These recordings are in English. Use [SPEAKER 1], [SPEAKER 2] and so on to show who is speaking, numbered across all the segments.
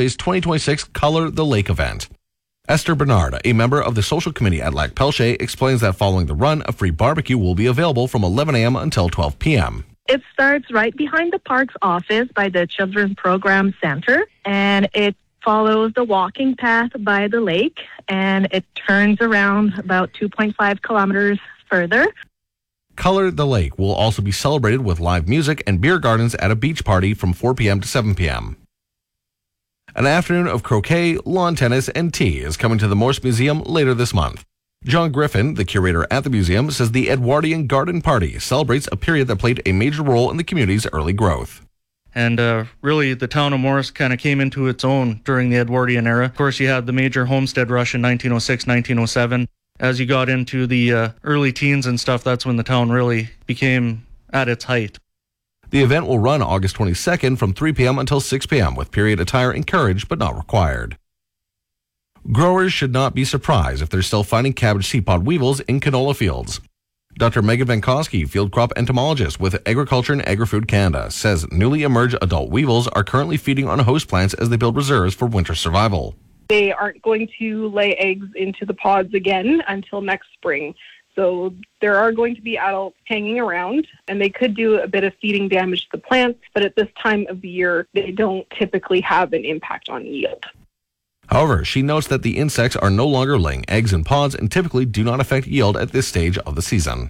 [SPEAKER 1] Pelche's 2026 Color the Lake event. Esther Bernard, a member of the social committee at Lac Pelche, explains that following the run, a free barbecue will be available from 11 a.m. until 12 p.m.
[SPEAKER 2] It starts right behind the park's office by the Children's Program Center, and it follows the walking path by the lake, and it turns around about 2.5 kilometers further.
[SPEAKER 1] Color the Lake will also be celebrated with live music and beer gardens at a beach party from 4 p.m. to 7 p.m. An afternoon of croquet, lawn tennis, and tea is coming to the Morse Museum later this month. John Griffin, the curator at the museum, says the Edwardian Garden Party celebrates a period that played a major role in the community's early growth.
[SPEAKER 3] And really, the town of Morse kind of came into its own during the Edwardian era. Of course, you had the major homestead rush in 1906, 1907. As you got into the early teens and stuff, that's when the town really became at its height.
[SPEAKER 1] The event will run August 22nd from 3 p.m. until 6 p.m. with period attire encouraged but not required. Growers should not be surprised if they're still finding cabbage seed pod weevils in canola fields. Dr. Megan Vankowski, field crop entomologist with Agriculture and Agri-Food Canada, says newly emerged adult weevils are currently feeding on host plants as they build reserves for winter survival.
[SPEAKER 4] They aren't going to lay eggs into the pods again until next spring. So there are going to be adults hanging around, and they could do a bit of feeding damage to the plants, but at this time of the year, they don't typically have an impact on yield.
[SPEAKER 1] However, she notes that the insects are no longer laying eggs in pods and typically do not affect yield at this stage of the season.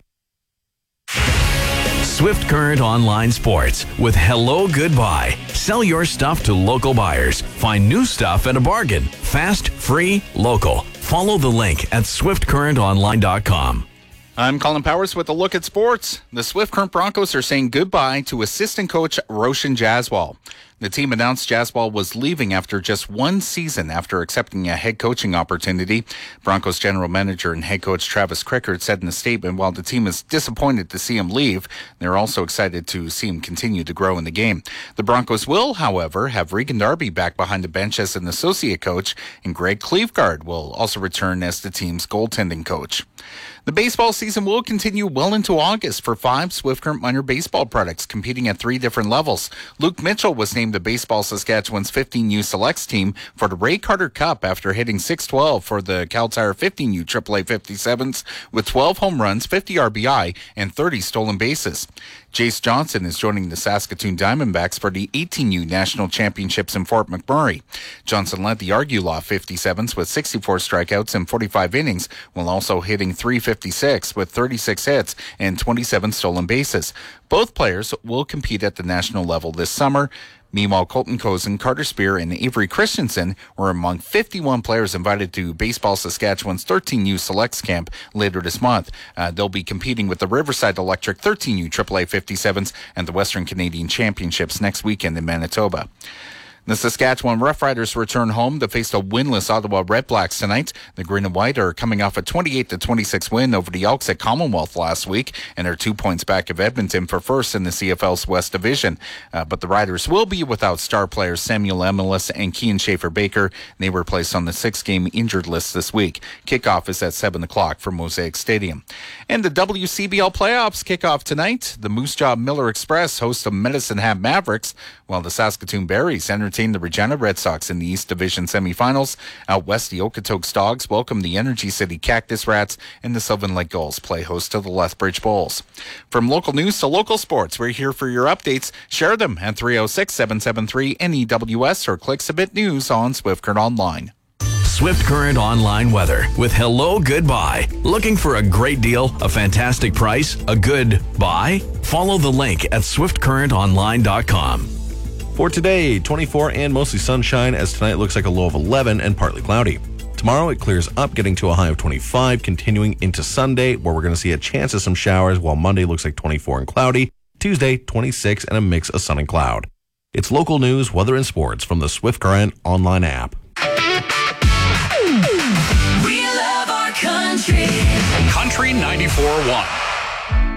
[SPEAKER 5] Swift Current Online Sports with Hello Goodbye. Sell your stuff to local buyers. Find new stuff at a bargain. Fast, free, local. Follow the link at swiftcurrentonline.com.
[SPEAKER 6] I'm Colin Powers with a look at sports. The Swift Current Broncos are saying goodbye to assistant coach Roshan Jaswal. The team announced Jaswal was leaving after just one season after accepting a head coaching opportunity. Broncos general manager and head coach Travis Crickard said in a statement, while the team is disappointed to see him leave, they're also excited to see him continue to grow in the game. The Broncos will, however, have Regan Darby back behind the bench as an associate coach, and Greg Cleveguard will also return as the team's goaltending coach. The baseball season will continue well into August for 5 Swift Current minor baseball products competing at 3 different levels. Luke Mitchell was named the Baseball Saskatchewan's 15U Selects team for the Ray Carter Cup after hitting .612 for the Cal Tire 15U AAA 57s with 12 home runs, 50 RBI, and 30 stolen bases. Jace Johnson is joining the Saskatoon Diamondbacks for the 18U National Championships in Fort McMurray. Johnson led the Argulaw 57s with 64 strikeouts in 45 innings, while also hitting .356 with 36 hits and 27 stolen bases. Both players will compete at the national level this summer. Meanwhile, Colton Cozen, Carter Spear, and Avery Christensen were among 51 players invited to Baseball Saskatchewan's 13U Selects camp later this month. They'll be competing with the Riverside Electric 13U AAA 57s and the Western Canadian Championships next weekend in Manitoba. The Saskatchewan Roughriders return home to face the winless Ottawa Redblacks tonight. The Green and White are coming off a 28-26 win over the Elks at Commonwealth last week and are 2 points back of Edmonton for first in the CFL's West Division. But the Riders will be without star players Samuel Emelis and Kean Schaefer-Baker. They were placed on the 6-game injured list this week. Kickoff is at 7 o'clock for Mosaic Stadium. And the WCBL playoffs kick off tonight. The Moose Jaw Miller Express host the Medicine Hat Mavericks, while the Saskatoon Berries entertain the Regina Red Sox in the East Division semifinals. Out west, the Okotoks Dogs welcome the Energy City Cactus Rats, and the Sylvan Lake Gulls play host to the Lethbridge Bulls. From local news to local sports, we're here for your updates. Share them at 306-773-NEWS or click Submit News on Swift Current Online.
[SPEAKER 5] Swift Current Online weather with Hello Goodbye. Looking for a great deal, a fantastic price, a good buy? Follow the link at swiftcurrentonline.com.
[SPEAKER 1] For today, 24 and mostly sunshine, as tonight looks like a low of 11 and partly cloudy. Tomorrow it clears up, getting to a high of 25, continuing into Sunday, where we're going to see a chance of some showers, while Monday looks like 24 and cloudy. Tuesday, 26 and a mix of sun and cloud. It's local news, weather, and sports from the Swift Current online app.
[SPEAKER 7] We love our country.
[SPEAKER 8] Country 94.1.